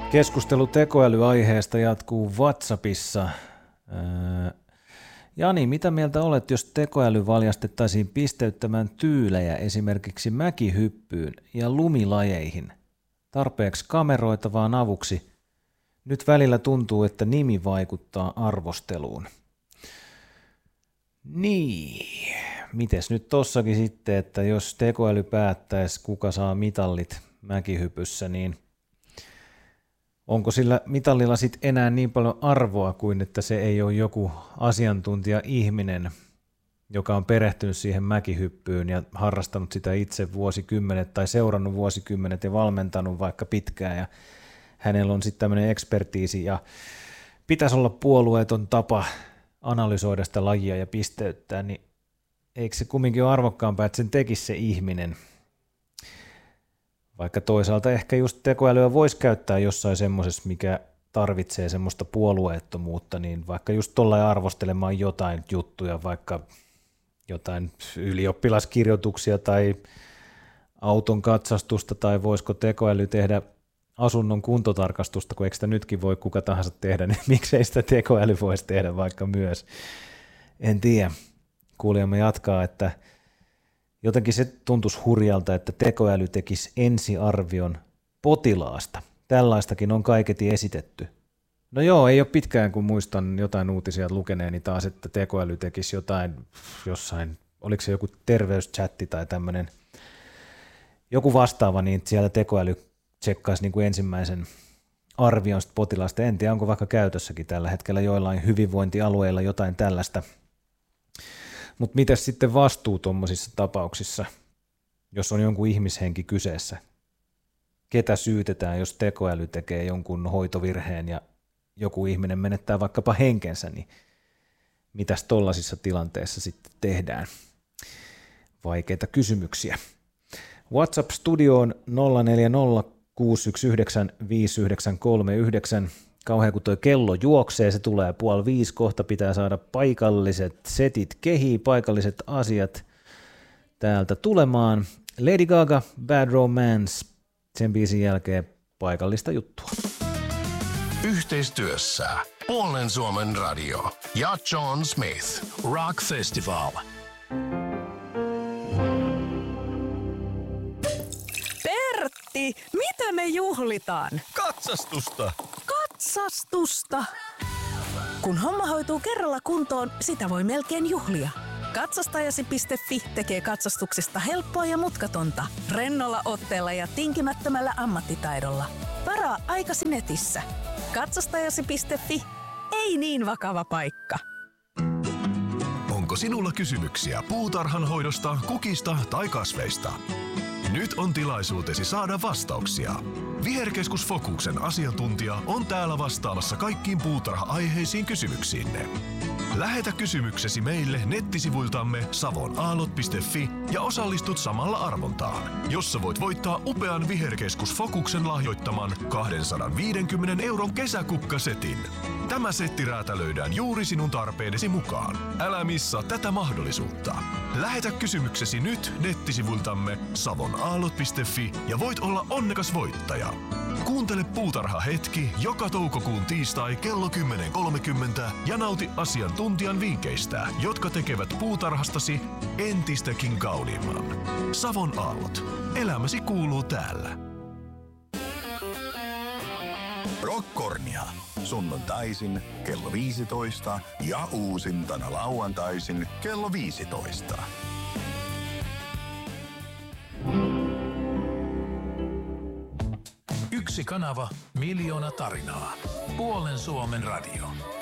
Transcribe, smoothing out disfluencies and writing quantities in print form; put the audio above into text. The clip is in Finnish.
Keskustelu tekoälyaiheesta jatkuu WhatsAppissa. Jani, mitä mieltä olet, jos tekoäly valjastettaisiin pisteyttämään tyylejä esimerkiksi mäkihyppyyn ja lumilajeihin? Tarpeeksi kameroita vaan avuksi. Nyt välillä tuntuu, että nimi vaikuttaa arvosteluun. Niin, mites nyt tossakin sitten, että jos tekoäly päättäisi, kuka saa mitallit mäkihypyssä, niin onko sillä mitallilla sitten enää niin paljon arvoa kuin että se ei ole joku asiantuntija-ihminen, joka on perehtynyt siihen mäkihyppyyn ja harrastanut sitä itse vuosikymmenet tai seurannut vuosikymmenet ja valmentanut vaikka pitkään ja hänellä on sitten tämmöinen ekspertiisi ja pitäisi olla puolueeton tapa analysoida sitä lajia ja pisteyttää, niin eikö se kumminkin ole arvokkaampaa, että sen tekisi se ihminen? Vaikka toisaalta ehkä just tekoälyä voisi käyttää jossain semmoisessa, mikä tarvitsee semmoista puolueettomuutta, niin vaikka just tollain arvostelemaan jotain juttuja, vaikka jotain ylioppilaskirjoituksia tai auton katsastusta, tai voisiko tekoäly tehdä asunnon kuntotarkastusta, kun eikö sitä nytkin voi kuka tahansa tehdä, niin miksei sitä tekoäly voisi tehdä vaikka myös. En tiedä. Kuulijamme jatkaa, että jotenkin se tuntuisi hurjalta, että tekoäly tekisi ensiarvion potilaasta. Tällaistakin on kaiketi esitetty. No joo, ei ole pitkään, kun muistan jotain uutisia lukeneeni taas, että tekoäly tekisi jotain jossain, oliko se joku terveyschatti tai tämmöinen, joku vastaava, niin siellä tekoäly tsekkaisi niin kuin ensimmäisen arvion potilaasta. En tiedä, onko vaikka käytössäkin tällä hetkellä joillain hyvinvointialueilla jotain tällaista. Mutta mitäs sitten vastuu tuommoisissa tapauksissa, jos on jonkun ihmishenki kyseessä? Ketä syytetään, jos tekoäly tekee jonkun hoitovirheen ja joku ihminen menettää vaikkapa henkensä, niin mitäs tollaisissa tilanteissa sitten tehdään? Vaikeita kysymyksiä. WhatsApp-studioon 0406195939. Kauhean kun toi kello juoksee, se tulee 4:30, kohta pitää saada paikalliset setit kehiin, paikalliset asiat täältä tulemaan. Lady Gaga, Bad Romance, sen biisin jälkeen paikallista juttua. Yhteistyössä Puolen Suomen radio ja John Smith Rock Festival. Pertti, mitä me juhlitaan? Katsastusta! Katsastusta! Kun homma hoituu kerralla kuntoon, sitä voi melkein juhlia. Katsastajasi.fi tekee katsastuksesta helppoa ja mutkatonta, rennolla otteella ja tinkimättömällä ammattitaidolla. Varaa aikasi netissä. Katsastajasi.fi. Ei niin vakava paikka. Onko sinulla kysymyksiä puutarhan hoidosta, kukista tai kasveista? Nyt on tilaisuutesi saada vastauksia. Viherkeskus Fokuksen asiantuntija on täällä vastaamassa kaikkiin puutarha-aiheisiin kysymyksiinne. Lähetä kysymyksesi meille nettisivuiltamme savonaallot.fi ja osallistut samalla arvontaan, jossa voit voittaa upean Viherkeskus Fokuksen lahjoittaman 250 € kesäkukkasetin. Tämä setti räätälöidään juuri sinun tarpeidesi mukaan. Älä missaa tätä mahdollisuutta. Lähetä kysymyksesi nyt nettisivuiltamme savonaallot.fi ja voit olla onnekas voittaja. Kuuntele Puutarha hetki joka toukokuun tiistai kello 10.30 ja nauti asiantuntijan vinkkeistä, jotka tekevät puutarhastasi entistäkin kauniimman. Savon aallot. Elämäsi kuuluu täällä. Rockkornia. Sunnuntaisin kello 15 ja uusintana lauantaisin kello 15. Yksi kanava, miljoona tarinaa. Puolen Suomen radio.